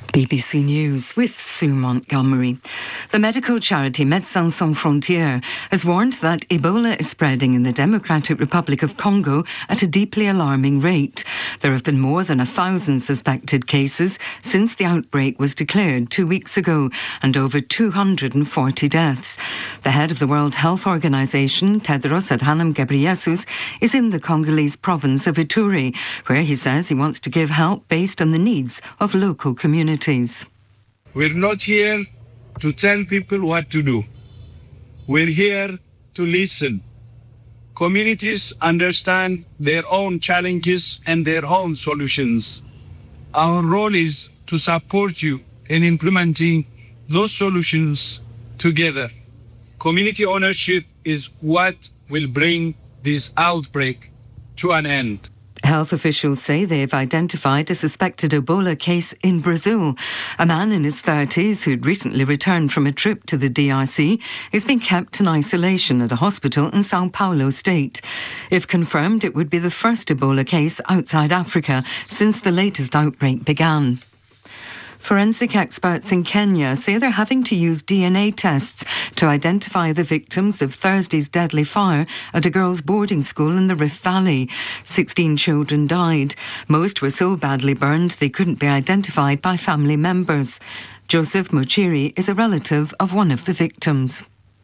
BBC News with Sue Montgomery. The medical charity Médecins Sans Frontières has warned that Ebola is spreading in the Democratic Republic of Congo at a deeply alarming rate. There have been more than 1,000 suspected cases since the outbreak was declared 2 weeks ago, and over 240 deaths. The head of the World Health Organization, Tedros Adhanom Ghebreyesus, is in the Congolese province of Ituri, where he says he wants to give help based on the needs of local communities. We're not here to tell people what to do. We're here to listen. Communities understand their own challenges and their own solutions. Our role is to support you in implementing those solutions together. Community ownership is what will bring this outbreak to an end. Health officials say they've identified a suspected Ebola case in Brazil. A man in his 30s who'd recently returned from a trip to the DRC is being kept in isolation at a hospital in Sao Paulo state. If confirmed, it would be the first Ebola case outside Africa since the latest outbreak began. Forensic experts in Kenya say they're having to use DNA tests to identify the victims of Thursday's deadly fire at a girls' boarding school in the Rift Valley. 16 children died. Most were so badly burned they couldn't be identified by family members. Joseph Muchiri is a relative of one of the victims.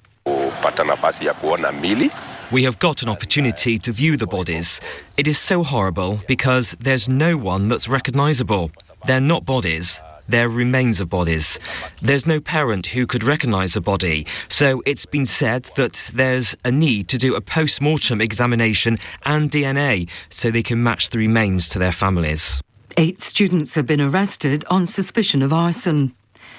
We have got an opportunity to view the bodies. It is so horrible because there's no one that's recognisable. They're not bodies. They're remains of bodies. There's no parent who could recognise a body, so it's been said that there's a need to do a post-mortem examination and DNA so they can match the remains to their families. 8 students have been arrested on suspicion of arson.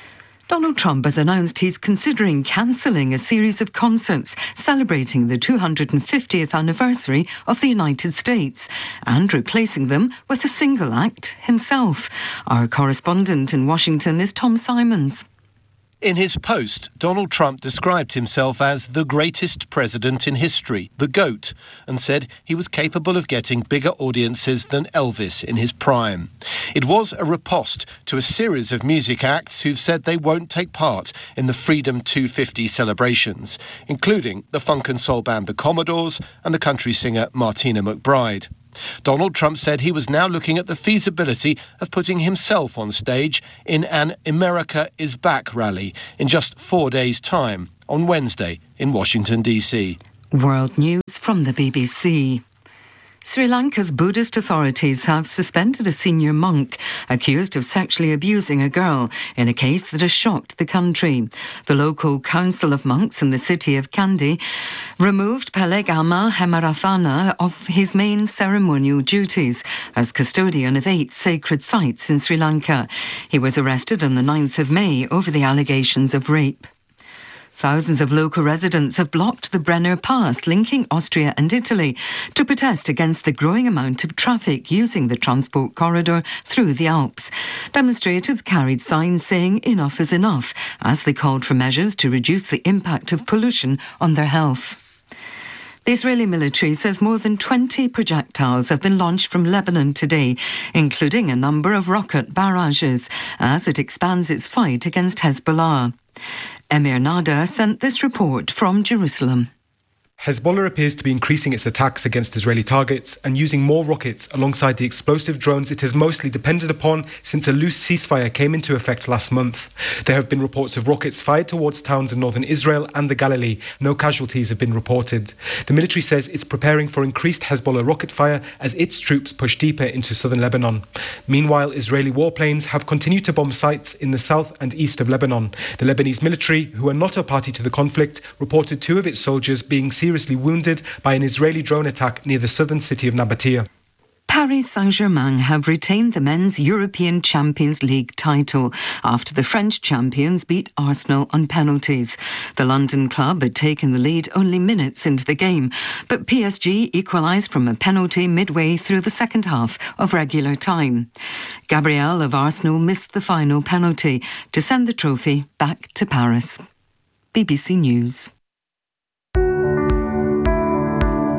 Donald Trump has announced he's considering cancelling a series of concerts celebrating the 250th anniversary of the United States and replacing them with a single act himself. Our correspondent in Washington is Tom Simons. In his post, Donald Trump described himself as the greatest president in history, the GOAT, and said he was capable of getting bigger audiences than Elvis in his prime. It was a riposte to a series of music acts who've said they won't take part in the Freedom 250 celebrations, including the funk and soul band The Commodores and the country singer Martina McBride. Donald Trump said he was now looking at the feasibility of putting himself on stage in an America is Back rally in just 4 days' time on Wednesday in Washington, D.C. World News from the BBC. Sri Lanka's Buddhist authorities have suspended a senior monk accused of sexually abusing a girl in a case that has shocked the country. The local council of monks in the city of Kandy removed Pelegama Hemarathana of his main ceremonial duties as custodian of 8 sacred sites in Sri Lanka. He was arrested on the 9th of May over the allegations of rape. Thousands of local residents have blocked the Brenner Pass linking Austria and Italy to protest against the growing amount of traffic using the transport corridor through the Alps. Demonstrators carried signs saying enough is enough as they called for measures to reduce the impact of pollution on their health. The Israeli military says more than 20 projectiles have been launched from Lebanon today, including a number of rocket barrages, as it expands its fight against Hezbollah. Emir Nada sent this report from Jerusalem. Hezbollah appears to be increasing its attacks against Israeli targets and using more rockets alongside the explosive drones it has mostly depended upon since a loose ceasefire came into effect last month. There have been reports of rockets fired towards towns in northern Israel and the Galilee. No casualties have been reported. The military says it's preparing for increased Hezbollah rocket fire as its troops push deeper into southern Lebanon. Meanwhile, Israeli warplanes have continued to bomb sites in the south and east of Lebanon. The Lebanese military, who are not a party to the conflict, reported 2 of its soldiers being seriously wounded by an Israeli drone attack near the southern city of Nabatea. Paris Saint-Germain have retained the men's European Champions League title after the French champions beat Arsenal on penalties. The London club had taken the lead only minutes into the game, but PSG equalised from a penalty midway through the second half of regular time. Gabriel of Arsenal missed the final penalty to send the trophy back to Paris. BBC News.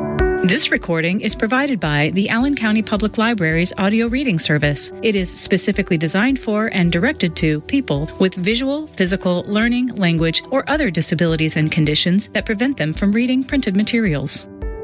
This recording is provided by the Allen County Public Library's audio reading service. It is specifically designed for and directed to people with visual, physical, learning, language, or other disabilities and conditions that prevent them from reading printed materials.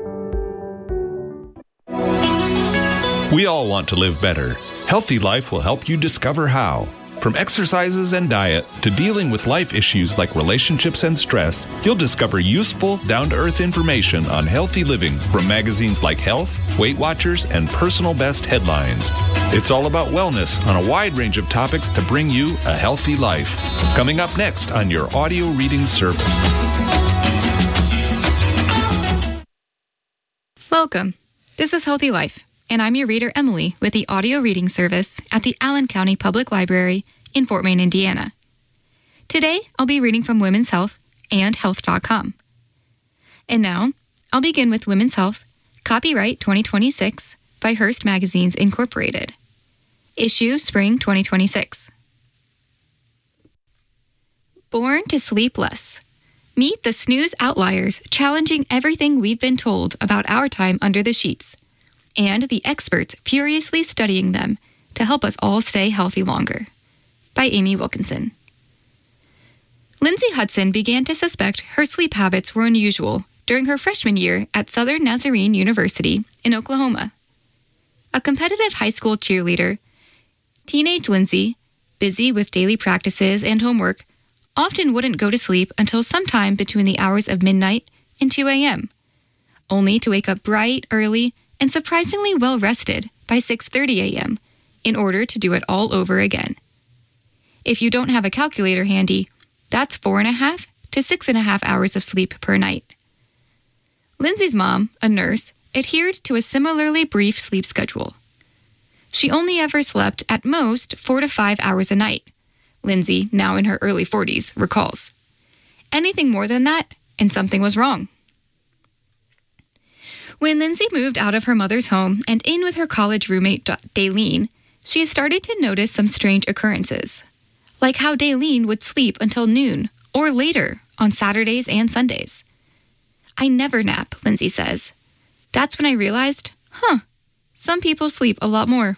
We all want to live better. Healthy Life will help you discover how. From exercises and diet to dealing with life issues like relationships and stress, you'll discover useful, down-to-earth information on healthy living from magazines like Health, Weight Watchers, and Personal Best headlines. It's all about wellness on a wide range of topics to bring you a healthy life. Coming up next on your audio reading service. Welcome. This is Healthy Life, and I'm your reader, Emily, with the audio reading service at the Allen County Public Library in Fort Wayne, Indiana. Today, I'll be reading from Women's Health and Health.com. And now, I'll begin with Women's Health, Copyright 2026 by Hearst Magazines, Incorporated. Issue Spring 2026. Born to Sleep Less. Meet the snooze outliers challenging everything we've been told about our time under the sheets, and the experts furiously studying them to help us all stay healthy longer. By Amy Wilkinson. Lindsay Hudson began to suspect her sleep habits were unusual during her freshman year at Southern Nazarene University in Oklahoma. A competitive high school cheerleader, teenage Lindsay, busy with daily practices and homework, often wouldn't go to sleep until sometime between the hours of midnight and 2 a.m., only to wake up bright, early, and surprisingly well rested by 6:30 a.m. in order to do it all over again. If you don't have a calculator handy, that's 4.5 to 6.5 hours of sleep per night. Lindsay's mom, a nurse, adhered to a similarly brief sleep schedule. She only ever slept at most 4 to 5 hours a night, Lindsay, now in her early 40s, recalls. Anything more than that, and something was wrong. When Lindsay moved out of her mother's home and in with her college roommate, Daylene, she started to notice some strange occurrences, like how Daylene would sleep until noon or later on Saturdays and Sundays. I never nap, Lindsay says. That's when I realized, some people sleep a lot more.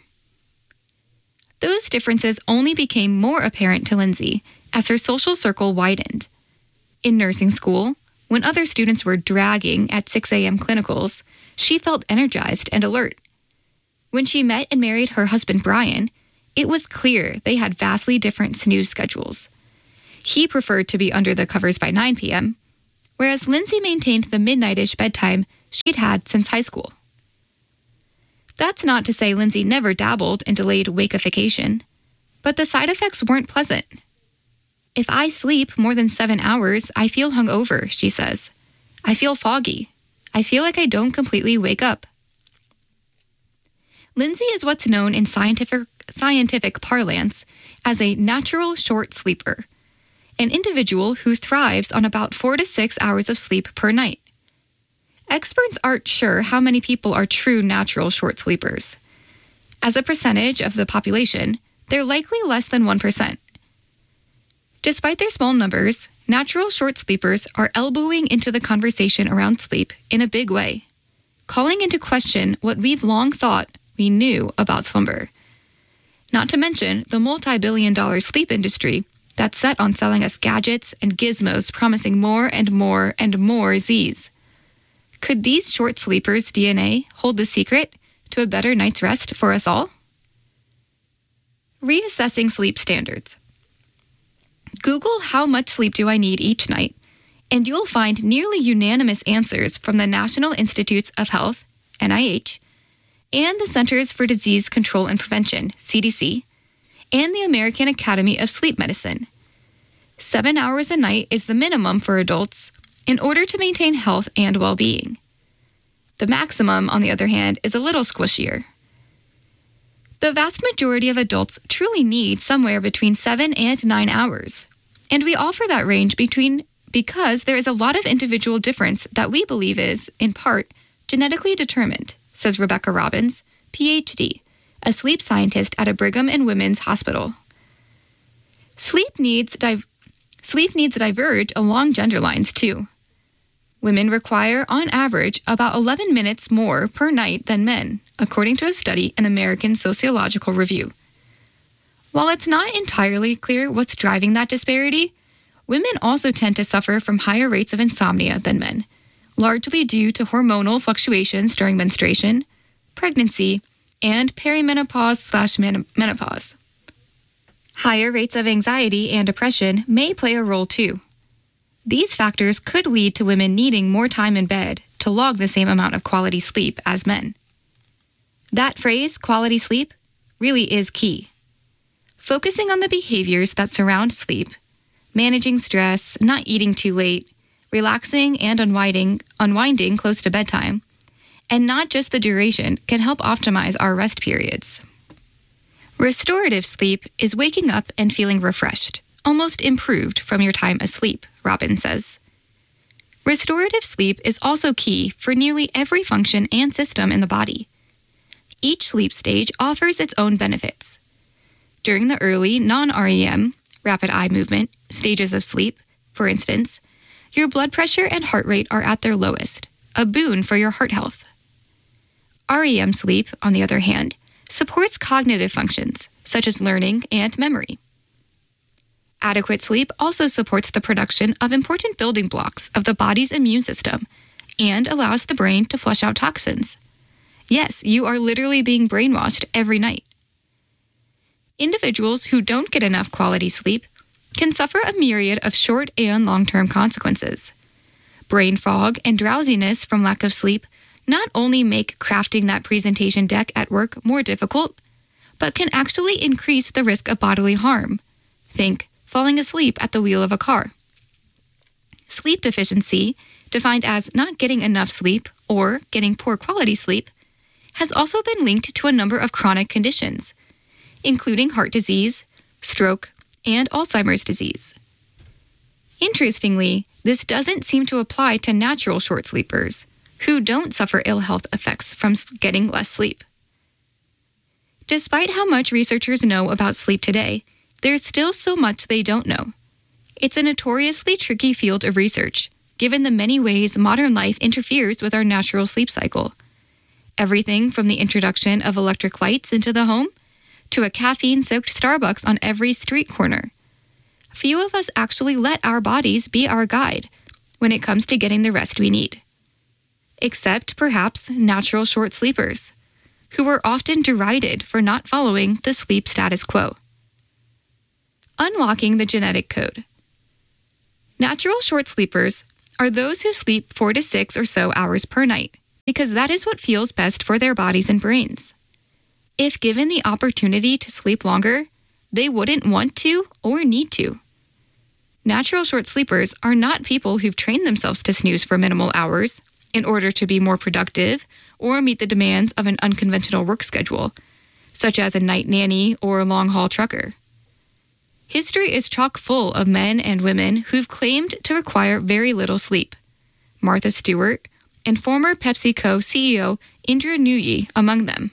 Those differences only became more apparent to Lindsay as her social circle widened. In nursing school, when other students were dragging at 6 a.m. clinicals, she felt energized and alert. When she met and married her husband, Brian, it was clear they had vastly different snooze schedules. He preferred to be under the covers by 9 p.m., whereas Lindsay maintained the midnight-ish bedtime she'd had since high school. That's not to say Lindsay never dabbled in delayed wakeification, but the side effects weren't pleasant. If I sleep more than 7 hours, I feel hungover, she says. I feel foggy. I feel like I don't completely wake up. Lindsay is what's known in scientific parlance as a natural short sleeper, an individual who thrives on about 4 to 6 hours of sleep per night. Experts aren't sure how many people are true natural short sleepers. As a percentage of the population, they're likely less than 1%. Despite their small numbers, natural short sleepers are elbowing into the conversation around sleep in a big way, calling into question what we've long thought we knew about slumber. Not to mention the multi-billion-dollar sleep industry that's set on selling us gadgets and gizmos promising more and more and more Z's. Could these short sleepers' DNA hold the secret to a better night's rest for us all? Reassessing sleep standards. Google how much sleep do I need each night, and you'll find nearly unanimous answers from the National Institutes of Health, NIH, and the Centers for Disease Control and Prevention, CDC, and the American Academy of Sleep Medicine. 7 hours a night is the minimum for adults in order to maintain health and well-being. The maximum, on the other hand, is a little squishier. The vast majority of adults truly need somewhere between 7 and 9 hours, and we offer that range because there is a lot of individual difference that we believe is, in part, genetically determined, says Rebecca Robbins, Ph.D., a sleep scientist at a Brigham and Women's Hospital. Sleep needs diverge along gender lines, too. Women require, on average, about 11 minutes more per night than men, according to a study in American Sociological Review. While it's not entirely clear what's driving that disparity, women also tend to suffer from higher rates of insomnia than men, largely due to hormonal fluctuations during menstruation, pregnancy, and perimenopause/menopause. Higher rates of anxiety and depression may play a role too. These factors could lead to women needing more time in bed to log the same amount of quality sleep as men. That phrase, quality sleep, really is key. Focusing on the behaviors that surround sleep, managing stress, not eating too late, relaxing and unwinding close to bedtime, and not just the duration, can help optimize our rest periods. Restorative sleep is waking up and feeling refreshed, almost improved from your time asleep, Robbins says. Restorative sleep is also key for nearly every function and system in the body. Each sleep stage offers its own benefits. During the early non-REM, rapid eye movement, stages of sleep, for instance, your blood pressure and heart rate are at their lowest, a boon for your heart health. REM sleep, on the other hand, supports cognitive functions, such as learning and memory. Adequate sleep also supports the production of important building blocks of the body's immune system and allows the brain to flush out toxins. Yes, you are literally being brainwashed every night. Individuals who don't get enough quality sleep can suffer a myriad of short and long-term consequences. Brain fog and drowsiness from lack of sleep not only make crafting that presentation deck at work more difficult, but can actually increase the risk of bodily harm. Think falling asleep at the wheel of a car. Sleep deficiency, defined as not getting enough sleep or getting poor quality sleep, has also been linked to a number of chronic conditions, including heart disease, stroke, and Alzheimer's disease. Interestingly, this doesn't seem to apply to natural short sleepers, who don't suffer ill health effects from getting less sleep. Despite how much researchers know about sleep today, there's still so much they don't know. It's a notoriously tricky field of research, given the many ways modern life interferes with our natural sleep cycle. Everything from the introduction of electric lights into the home to a caffeine-soaked Starbucks on every street corner. Few of us actually let our bodies be our guide when it comes to getting the rest we need. Except, perhaps, natural short sleepers, who are often derided for not following the sleep status quo. Unlocking the genetic code. Natural short sleepers are those who sleep 4 to 6 or so hours per night, because that is what feels best for their bodies and brains. If given the opportunity to sleep longer, they wouldn't want to or need to. Natural short sleepers are not people who've trained themselves to snooze for minimal hours in order to be more productive or meet the demands of an unconventional work schedule, such as a night nanny or a long-haul trucker. History is chock full of men and women who've claimed to require very little sleep. Martha Stewart and former PepsiCo CEO Indra Nooyi among them.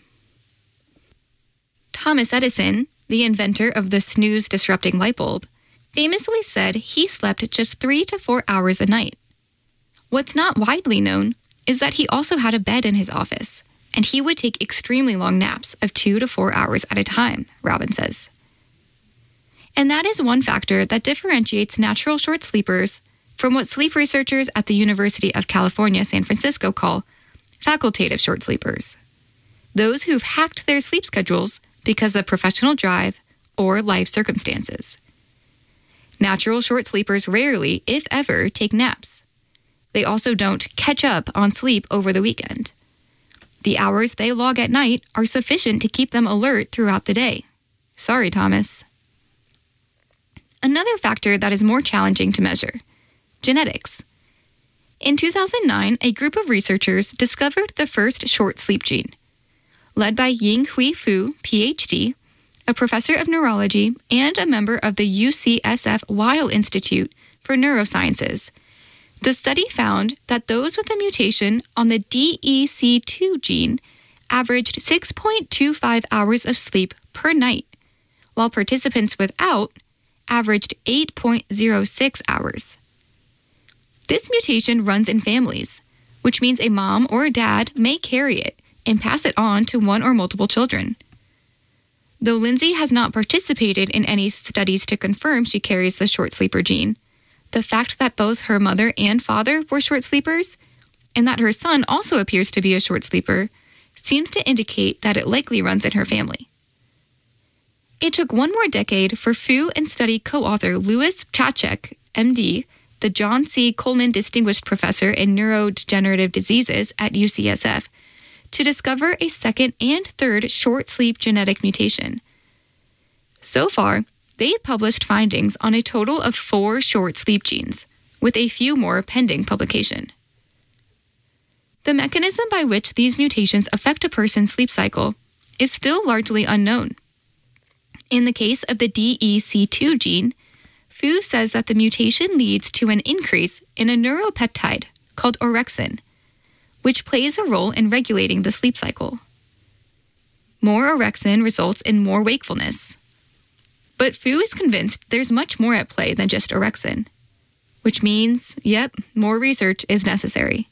Thomas Edison, the inventor of the snooze-disrupting light bulb, famously said he slept just 3 to 4 hours a night. What's not widely known is that he also had a bed in his office, and he would take extremely long naps of 2 to 4 hours at a time, Robbins says. And that is one factor that differentiates natural short sleepers from what sleep researchers at the University of California, San Francisco call facultative short sleepers. Those who've hacked their sleep schedules because of professional drive or life circumstances. Natural short sleepers rarely, if ever, take naps. They also don't catch up on sleep over the weekend. The hours they log at night are sufficient to keep them alert throughout the day. Sorry, Thomas. Another factor that is more challenging to measure: genetics. In 2009, a group of researchers discovered the first short sleep gene. Led by Ying Hui Fu, PhD, a professor of neurology and a member of the UCSF Weill Institute for Neurosciences, the study found that those with a mutation on the DEC2 gene averaged 6.25 hours of sleep per night, while participants without averaged 8.06 hours. This mutation runs in families, which means a mom or a dad may carry it and pass it on to one or multiple children. Though Lindsay has not participated in any studies to confirm she carries the short sleeper gene, the fact that both her mother and father were short sleepers, and that her son also appears to be a short sleeper, seems to indicate that it likely runs in her family. It took one more decade for Fu and study co-author Louis Ptacek, MD, the John C. Coleman Distinguished Professor in Neurodegenerative Diseases at UCSF, to discover a second and third short sleep genetic mutation. So far, they've published findings on a total of 4 short sleep genes, with a few more pending publication. The mechanism by which these mutations affect a person's sleep cycle is still largely unknown. In the case of the DEC2 gene, Fu says that the mutation leads to an increase in a neuropeptide called orexin, which plays a role in regulating the sleep cycle. More orexin results in more wakefulness. But Fu is convinced there's much more at play than just orexin, which means, more research is necessary.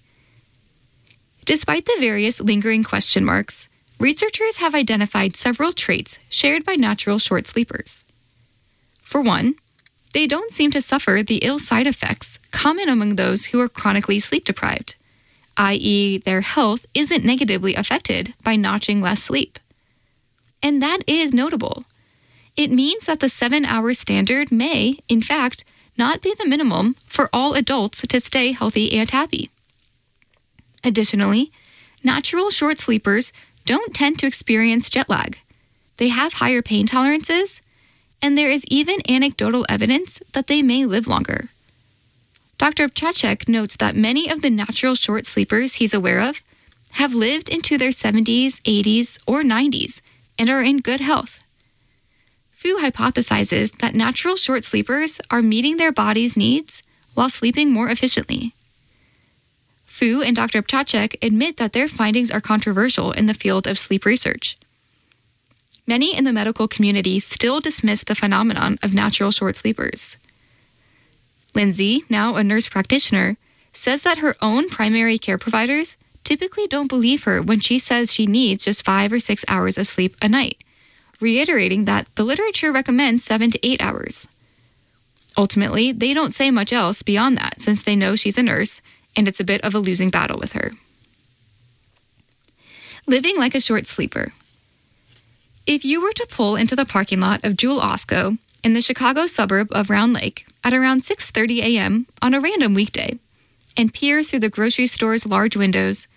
Despite the various lingering question marks, researchers have identified several traits shared by natural short sleepers. For one, they don't seem to suffer the ill side effects common among those who are chronically sleep deprived, i.e., their health isn't negatively affected by notching less sleep. And that is notable. It means that the 7-hour standard may, in fact, not be the minimum for all adults to stay healthy and happy. Additionally, natural short sleepers don't tend to experience jet lag. They have higher pain tolerances, and there is even anecdotal evidence that they may live longer. Dr. Ptacek notes that many of the natural short sleepers he's aware of have lived into their 70s, 80s, or 90s and are in good health. Fu hypothesizes that natural short sleepers are meeting their body's needs while sleeping more efficiently. Fu and Dr. Ptacek admit that their findings are controversial in the field of sleep research. Many in the medical community still dismiss the phenomenon of natural short sleepers. Lindsay, now a nurse practitioner, says that her own primary care providers typically don't believe her when she says she needs just 5 or 6 hours of sleep a night, reiterating that the literature recommends 7 to 8 hours. Ultimately, they don't say much else beyond that since they know she's a nurse and it's a bit of a losing battle with her. Living like a short sleeper. If you were to pull into the parking lot of Jewel Osco in the Chicago suburb of Round Lake at around 6:30 a.m. on a random weekday and peer through the grocery store's large windows,